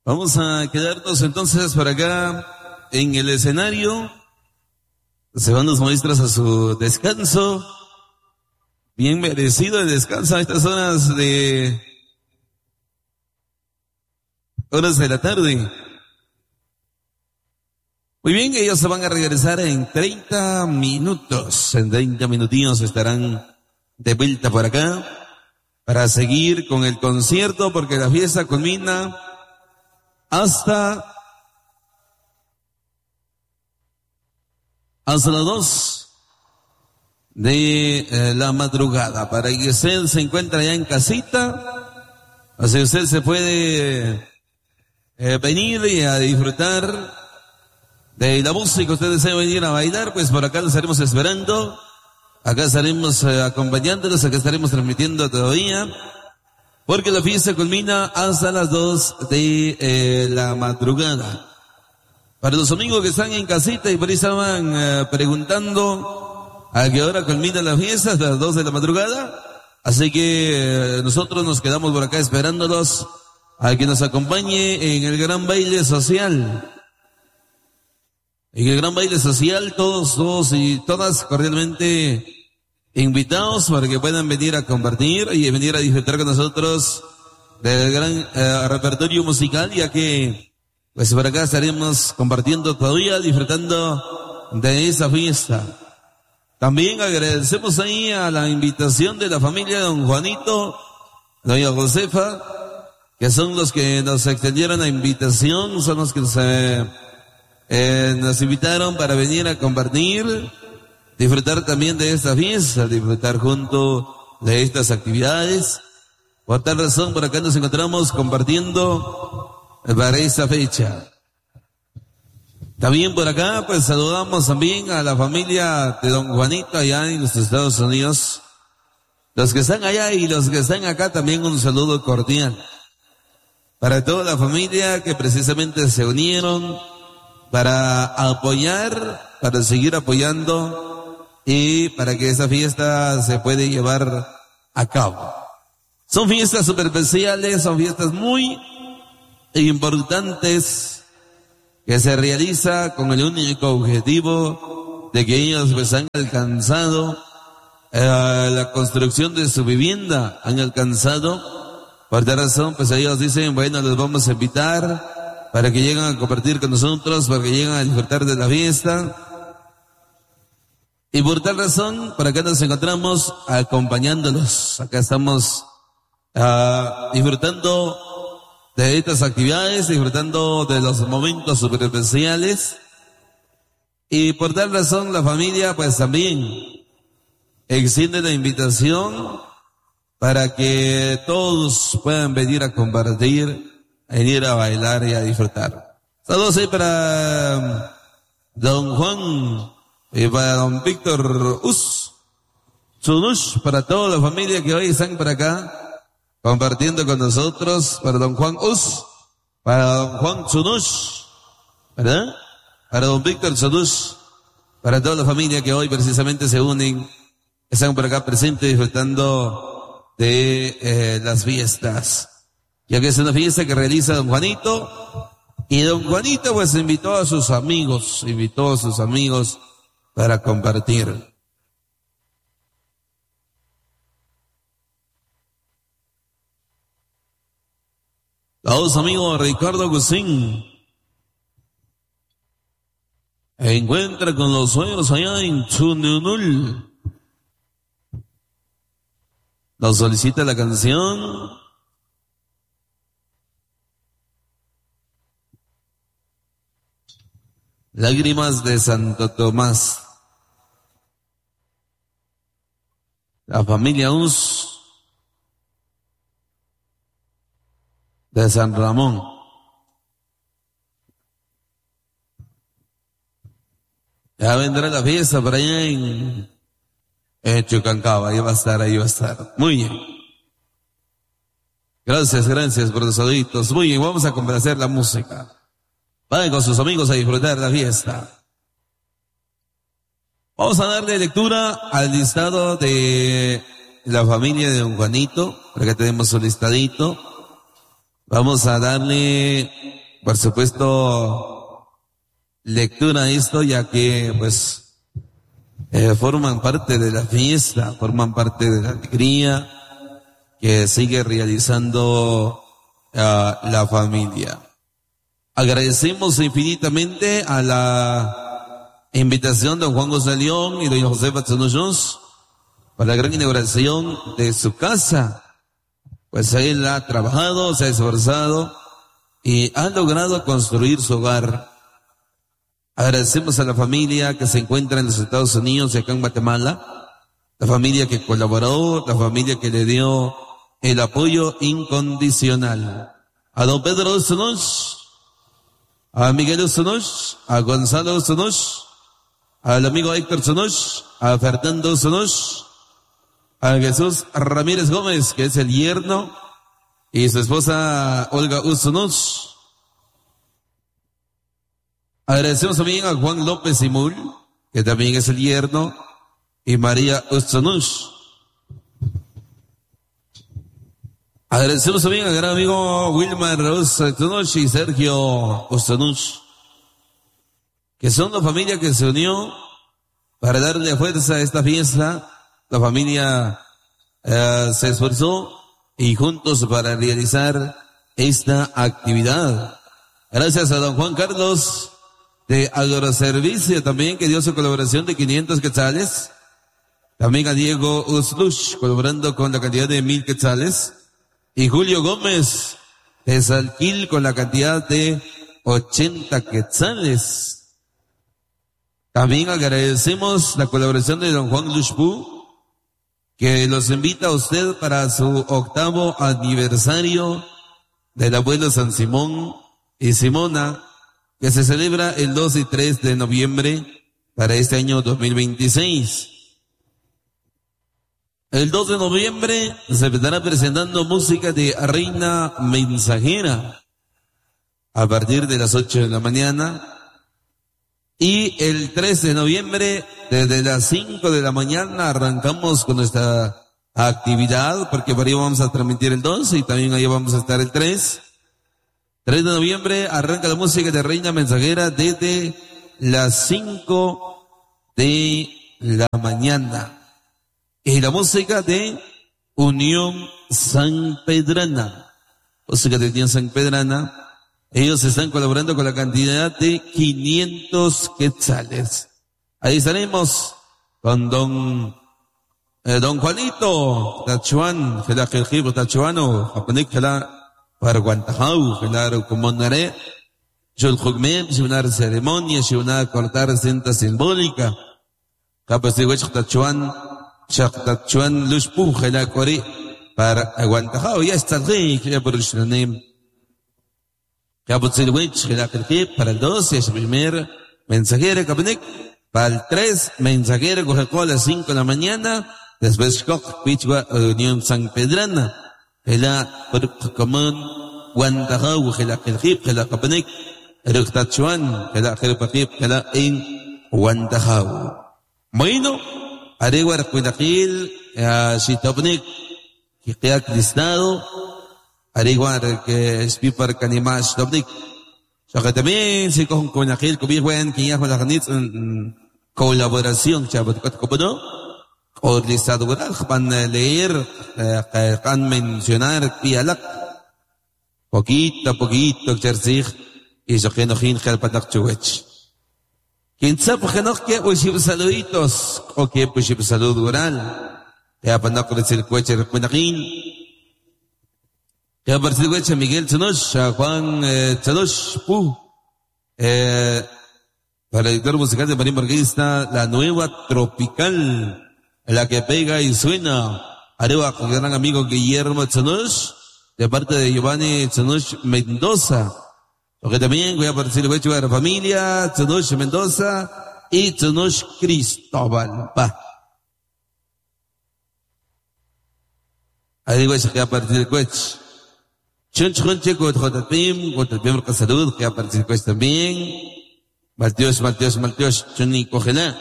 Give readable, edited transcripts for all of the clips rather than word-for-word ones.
Vamos a quedarnos entonces por acá en el escenario. Se van los maestros a su descanso. Bien merecido el descanso a estas horas de la tarde. Muy bien, ellos se van a regresar en 30 minutos. En 30 minutillos estarán de vuelta por acá para seguir con el concierto, porque la fiesta culmina hasta las 2 de la madrugada. Para que usted se encuentre ya en casita, así usted se puede venir y a disfrutar de la música. Usted desea venir a bailar, pues por acá lo estaremos esperando. Acá estaremos acompañándolos, acá estaremos transmitiendo todavía, porque la fiesta culmina hasta las 2 de la madrugada. Para los amigos que están en casita y por ahí estaban preguntando a qué hora culmina la fiesta, hasta las 2 de la madrugada. Así que nosotros nos quedamos por acá esperándolos a que nos acompañe en el gran baile social. En el gran baile social, todos y todas cordialmente invitados para que puedan venir a compartir y venir a disfrutar con nosotros del gran repertorio musical, ya que pues por acá estaremos compartiendo todavía, disfrutando de esa fiesta. También agradecemos ahí a la invitación de la familia de don Juanito, doña Josefa, que son los que nos extendieron la invitación, son los que nos invitaron para venir a compartir, disfrutar también de esta fiesta, disfrutar junto de estas actividades. Por tal razón, por acá nos encontramos compartiendo para esta fecha. También por acá, pues saludamos también a la familia de don Juanito allá en los Estados Unidos. Los que están allá y los que están acá, también un saludo cordial. Para toda la familia que precisamente se unieron para apoyar, para seguir apoyando y para que esta fiesta se pueda llevar a cabo. Son fiestas súper especiales, son fiestas muy importantes que se realiza con el único objetivo de que ellos pues han alcanzado la construcción de su vivienda, han alcanzado. Por tal razón, pues ellos dicen, bueno, los vamos a invitar para que lleguen a compartir con nosotros, para que lleguen a disfrutar de la fiesta. Y por tal razón, por acá nos encontramos acompañándolos. Acá estamos disfrutando de estas actividades, disfrutando de los momentos super especiales. Y por tal razón, la familia pues también extiende la invitación para que todos puedan venir a compartir, a venir a bailar y a disfrutar. Saludos ahí para don Juan y para don Víctor Zunush, para toda la familia que hoy están por acá compartiendo con nosotros, para don Juan para don Juan Zunush, ¿verdad? Para don Víctor Zunush, para toda la familia que hoy precisamente se unen, están por acá presentes disfrutando de las fiestas. Ya que es una fiesta que realiza don Juanito, y don Juanito pues invitó a sus amigos para compartir. Los amigos Ricardo Agustín encuentra con los suegros allá en Chununul. Nos solicita la canción Lágrimas de Santo Tomás. La familia de San Ramón. Ya vendrá la fiesta por allá en Chucancaba, ahí va a estar. Muy bien. Gracias por los saluditos. Muy bien, vamos a complacer la música. Vayan con sus amigos a disfrutar la fiesta. Vamos a darle lectura al listado de la familia de don Juanito, para que tenemos un listadito. Vamos a darle por supuesto, lectura a esto, ya que, pues, forman parte de la fiesta, forman parte de la alegría que sigue realizando la familia. Agradecemos infinitamente a la invitación de don Juan José León y doña Josefa Tzonoyos para la gran inauguración de su casa. Pues él ha trabajado, se ha esforzado y ha logrado construir su hogar. Agradecemos a la familia que se encuentra en los Estados Unidos y acá en Guatemala, la familia que colaboró, la familia que le dio el apoyo incondicional. A don Pedro Tzonoyos, a Miguel Tzonoyos, a Gonzalo Tzonoyos, al amigo Héctor Tzonoyos, a Fernando Tzonoyos, a Jesús Ramírez Gómez, que es el yerno, y su esposa Olga Tzonoyos. Agradecemos también a Juan López Simul, que también es el yerno, y María Tzonoyos. Agradecemos también al gran amigo Wilmar Tzonoyos y Sergio Tzonoyos, que son la familia que se unió para darle fuerza a esta fiesta. La familia se esforzó y juntos para realizar esta actividad. Gracias a don Juan Carlos de Agroservicio también, que dio su colaboración de 500 quetzales. También a Diego Uslush, colaborando con la cantidad de 1000 quetzales. Y Julio Gómez de Salquil con la cantidad de 80 quetzales. También agradecemos la colaboración de don Juan Lushpu, que los invita a usted para su 8º aniversario del abuelo San Simón y Simona, que se celebra el 2 y 3 de noviembre para este año 2026. El 2 de noviembre se estará presentando música de Reina Mensajera a partir de las 8 de la mañana. Y el 3 de noviembre, desde las 5 de la mañana, arrancamos con nuestra actividad, porque por ahí vamos a transmitir el 2 y también ahí vamos a estar el 3. 3 de noviembre arranca la música de Reina Mensajera desde las 5 de la mañana. Y la música de Unión Sanpedrana. Música de Unión Sanpedrana. Ellos están colaborando con la cantidad de 500 quetzales. Ahí estaremos con don Juanito Tachuan, que la Jeljibo Tachuano, Japonik, que la Parguantajau, que la Rucumonare, Juljugmen, una ceremonia, una cortar cinta simbólica. Capasiwech Tachuan, Shaktachuan Lushpu, que la Cori, para Aguantajau, ya está el rey, que ya por el Shranem. Para el 2 es el primer mensajero Capanek, para el 3 mensajero Coca-Cola a las 5 de la mañana, después Pichua Unión San Pedrana, la común Guantajau, la Capanek, Ruktachuan, la Jerpajip, la en Guantajau. Bueno, Areguar Cuidajil, Shitopnik, que queda listado. Ariguar que es pipar canimas dobnik. So que también se cogen con aquel que bien que ya con la en colaboración chabat como no o listado van a leer van mencionar pialak poquito a poquito chersig y so que no hin patak chuech. Quien sabe que no que pues saluditos o que pues salud oral. Ya panak con el coche recuerdahin. Ya a partir de Miguel Tzonoyos, a Juan Tzonoyos, para el editor musical de Marín Borguista, la nueva tropical, la que pega y suena. Arriba con el gran amigo Guillermo Tzonoyos, de parte de Giovanni Tzonoyos Mendoza. Lo que también voy a partir de la familia, Tzonoyos Mendoza y Tzonoyos Cristóbal. Ahí voy a partir de Chunche Cotatpim, Salud, que participó también. Malteos, Chuni Cogela.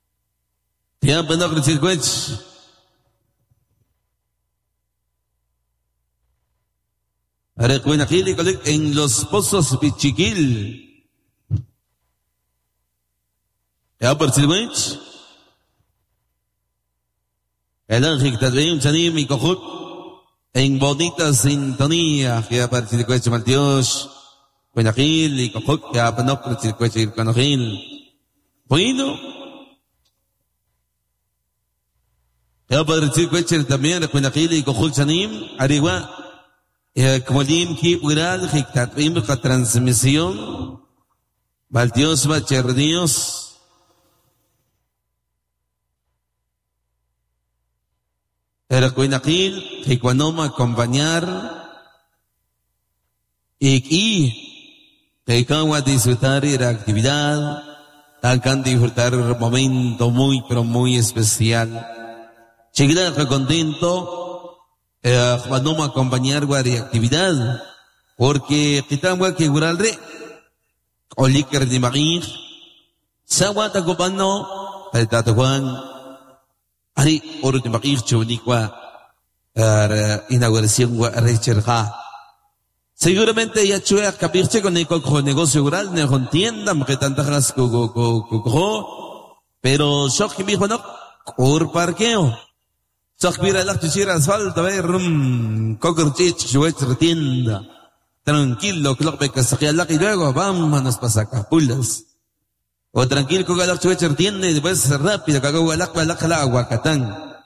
Ya, bueno, En Los Pozos Pichiquil. Ya por Silwich. El ángel Tadreim Chanim y Cojut. En bonita sintonía. Ya por Silwich Maltios. Cuenajil y Cojut. Ya por Silwich y Cuenajil. Bueno. Ya por Silwich también. Cuenajil y Cojut Chanim. Arigua. Como que ural hiktatrim ka transmisión Baltios Bacherdios era cuinakil hikwanoma acompañar y hikawa disfrutar la actividad tan disfrutar un momento muy pero muy especial chiquita contento no me acompañar de actividad porque quitamos que guralre o líquido de maíz sawata copano el tatuán ari oro de maíz chunicua inauguración recherja seguramente ya chue capirche con el negocio rural ne con tienda que tantas pero shock que me dijo no por parqueo Sakbira la tuchira asfalto, cocorchich, chuech retienda. Tranquilo, clope que saquea la y luego vámonos para Sacapulas. O tranquilo, que la chuech retienda y después rápido, que hago el aguacatán.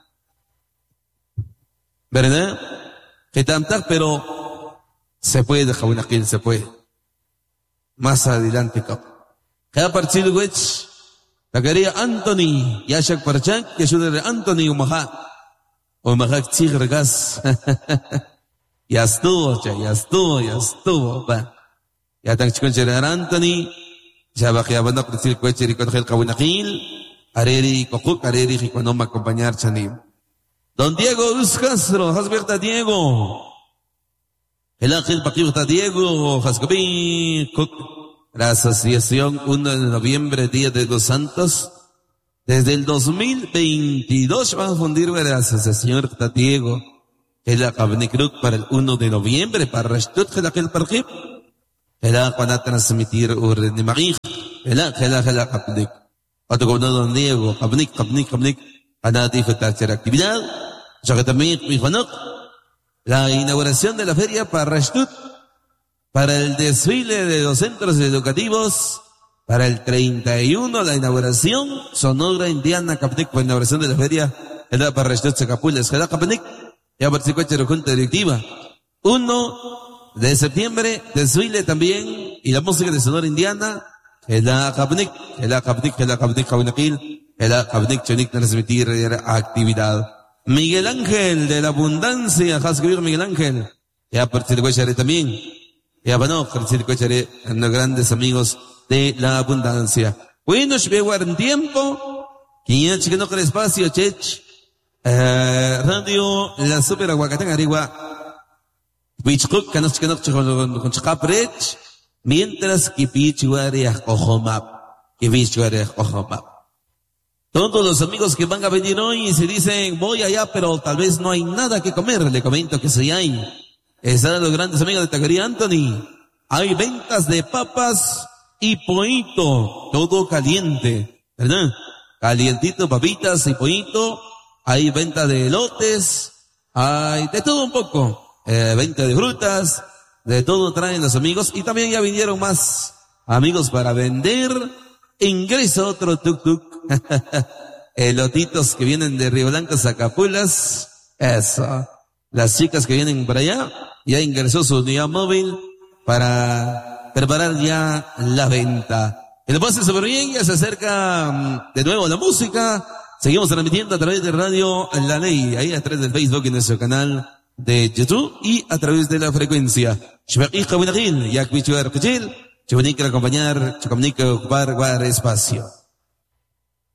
¿Verdad? Que tantas, pero se puede, Jabunakil, se puede. Más adelante, cap. Cada partido, wech, la quería Anthony, Yashak Parchak, que ayude a Anthony Umaha. O majak gas. Ya estuvo, va. Ya tan chico Gerard Anthony, ya bajé a banda por el coche y con el Kabunakil, Areri, Kokuk, Areri, y cuando me acompañar Chanim. Don Diego Castro, Hasberta Diego. El ángel Paquirta Diego, Hascabi, la asociación 1 de noviembre, Día de los Santos. Desde el 2022 van a fundir a la asociación Diego, el Kabnikruk para el 1 de noviembre, para Rashtut, el Parjib, el van a transmitir orden de Marín, el Kabnik. Otro como Don Diego, Kabnik, van a disfrutar de la actividad, ya que también, la inauguración de la feria para Rashtut, para el desfile de los centros educativos, para el 31, la inauguración, Sonora Indiana Capnic, para la inauguración de la feria, el para Rashtut Sacapulas, el Capnic, ya participó en la junta directiva. 1 de septiembre, desfile también, y la música de Sonora Indiana, el Capnic, Jabunakil, el Capnic, Chonik, transmitir actividad. Miguel Ángel, de la Abundancia, Hasgabir Miguel Ángel, ya participó también, ya bueno, participó en los grandes amigos de la abundancia. Bueno, llegó en tiempo, que ya chiqueno con espacio, chech, radio, la super aguacatán arigua, pichkuk, canos chiqueno con chakaprech, mientras que pichuareach ojomap, Todos los amigos que van a venir hoy y se dicen, voy allá, pero tal vez no hay nada que comer, le comento que sí hay. Están los grandes amigos de Taquería Anthony. Hay ventas de papas y pollito, todo caliente, ¿verdad? Calientito, papitas y pollito. Hay venta de elotes, hay de todo un poco. Venta de frutas, de todo traen los amigos. Y también ya vinieron más amigos para vender. Ingresa otro tuk-tuk. Elotitos que vienen de Río Blanco, Sacapulas. Eso. Las chicas que vienen para allá, ya ingresó su unidad móvil para preparar ya la venta. El pase súper bien, ya se acerca de nuevo la música. Seguimos transmitiendo a través de Radio La Ley, ahí a través del Facebook en nuestro canal de YouTube y a través de la frecuencia. Acompañar, ocupar espacio.